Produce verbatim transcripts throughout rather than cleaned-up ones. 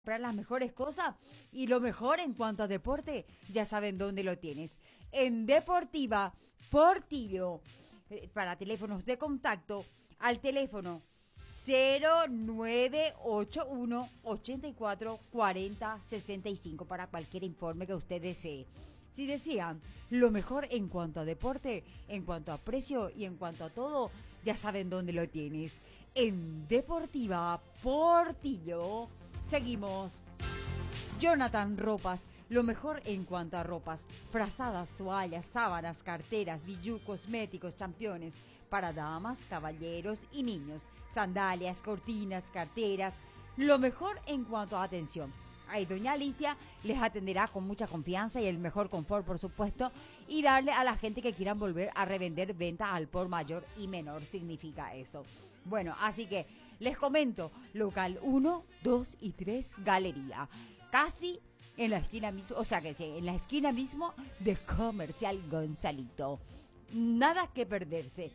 Para las mejores cosas y lo mejor en cuanto a deporte, ya saben dónde lo tienes. En Deportiva Portillo, eh, para teléfonos de contacto, al teléfono cero nueve ocho uno, ochenta y cuatro, cuarenta, sesenta y cinco para cualquier informe que usted desee. Si desean lo mejor en cuanto a deporte, en cuanto a precio y en cuanto a todo, ya saben dónde lo tienes. En Deportiva Portillo. Seguimos. Jonathan Ropas, lo mejor en cuanto a ropas, frazadas, toallas, sábanas, carteras, bijú, cosméticos, championes, para damas, caballeros y niños, sandalias, cortinas, carteras, lo mejor en cuanto a atención. Ahí doña Alicia les atenderá con mucha confianza y el mejor confort, por supuesto, y darle a la gente que quieran volver a revender venta al por mayor y menor, significa eso. Bueno, así que les comento, local uno, dos y tres, Galería, casi en la esquina mismo, o sea que sí, en la esquina mismo de Comercial Gonzalito. Nada que perderse.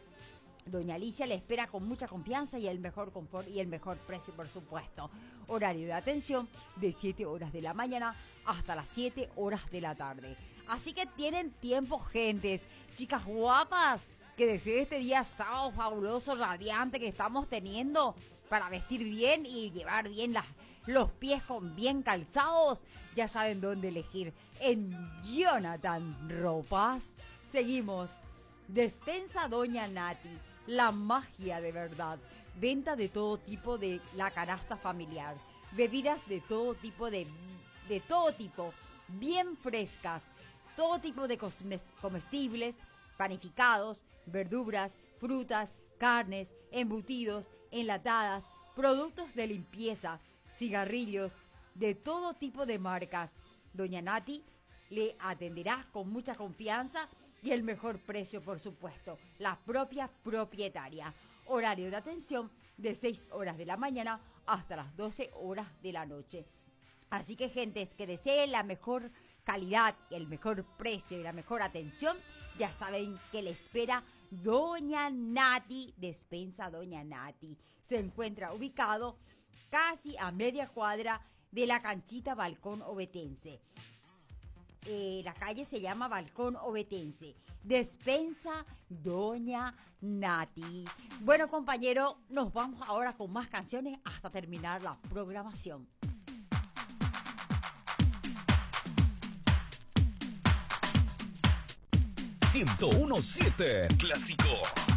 Doña Alicia le espera con mucha confianza y el mejor confort y el mejor precio, por supuesto. Horario de atención de siete horas de la mañana hasta las siete horas de la tarde. Así que tienen tiempo, gentes, chicas guapas, que deseen este día sábado fabuloso, radiante que estamos teniendo para vestir bien y llevar bien las, los pies con bien calzados. Ya saben dónde elegir. En Jonathan Ropas. Seguimos. Despensa Doña Nati. La magia de verdad. Venta de todo tipo de la canasta familiar. Bebidas de todo tipo de, de todo tipo. Bien frescas. Todo tipo de comestibles, panificados, verduras, frutas, carnes, embutidos, enlatadas, productos de limpieza, cigarrillos, de todo tipo de marcas. Doña Nati le atenderá con mucha confianza y el mejor precio, por supuesto. La propia propietaria. Horario de atención de seis horas de la mañana hasta las doce horas de la noche. Así que, gentes que deseen la mejor calidad, el mejor precio y la mejor atención, ya saben que le espera Doña Nati, Despensa Doña Nati. Se encuentra ubicado casi a media cuadra de la canchita Balcón Ovetense. Eh, la calle se llama Balcón Ovetense. Despensa Doña Nati. Bueno, compañero, nos vamos ahora con más canciones hasta terminar la programación. ciento uno punto siete Clásico.